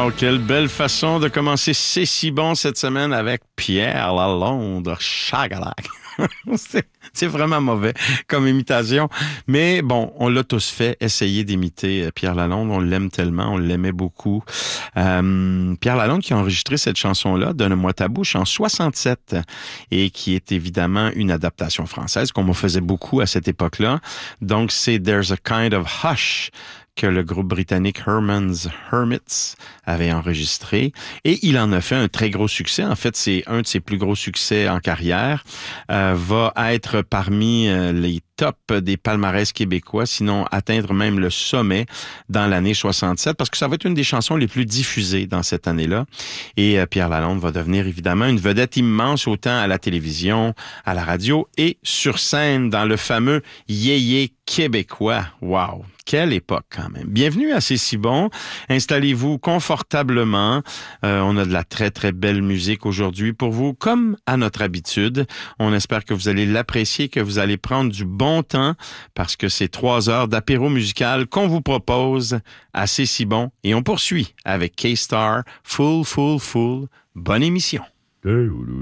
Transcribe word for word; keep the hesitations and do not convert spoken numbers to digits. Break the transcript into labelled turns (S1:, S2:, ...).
S1: Wow, quelle belle façon de commencer C'est si bon cette semaine avec Pierre Lalonde, Chagalac. c'est, c'est vraiment mauvais comme imitation. Mais bon, on l'a tous fait, essayer d'imiter Pierre Lalonde. On l'aime tellement, on l'aimait beaucoup. Euh, Pierre Lalonde qui a enregistré cette chanson-là, Donne-moi ta bouche, en soixante-sept et qui est évidemment une adaptation française, comme on faisait beaucoup à cette époque-là. Donc, c'est There's a Kind of Hush que le groupe britannique Herman's Hermits avait enregistré. Et il en a fait un très gros succès. En fait, c'est un de ses plus gros succès en carrière. Euh, va être parmi euh, les tops des palmarès québécois, sinon atteindre même le sommet dans l'année soixante-sept, parce que ça va être une des chansons les plus diffusées dans cette année-là. Et euh, Pierre Lalonde va devenir évidemment une vedette immense, autant à la télévision, à la radio et sur scène dans le fameux yéyé québécois. Wow! Quelle époque quand même. Bienvenue à C'est si bon. Installez-vous confortablement. Euh, on a de la très, très belle musique aujourd'hui pour vous, comme à notre habitude. On espère que vous allez l'apprécier, que vous allez prendre du bon temps, parce que c'est trois heures d'apéro musical qu'on vous propose à C'est si bon. Et on poursuit avec K-Star, Full, Full, Full. Bonne émission.